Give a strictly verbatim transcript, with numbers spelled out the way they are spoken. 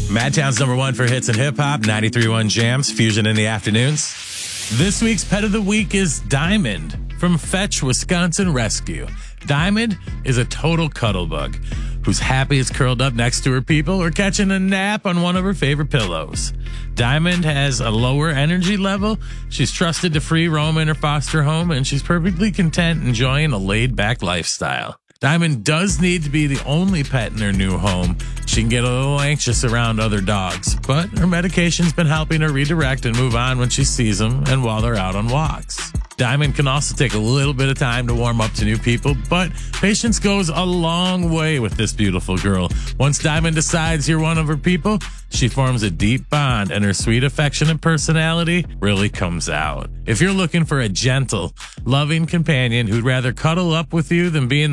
Madtown's number one for hits and hip hop, ninety-three point one Jams, Fusion in the afternoons. This week's pet of the week is Diamond from Fetch, Wisconsin Rescue. Diamond is a total cuddle bug who's happy is curled up next to her people or catching a nap on one of her favorite pillows. Diamond has a lower energy level. She's trusted to free roam in her foster home, and she's perfectly content enjoying a laid-back lifestyle. Diamond does need to be the only pet in her new home. She can get a little anxious around other dogs, but her medication's been helping her redirect and move on when she sees them and while they're out on walks. Diamond can also take a little bit of time to warm up to new people, but patience goes a long way with this beautiful girl. Once Diamond decides you're one of her people, she forms a deep bond, and her sweet, affectionate personality really comes out. If you're looking for a gentle, loving companion who'd rather cuddle up with you than be in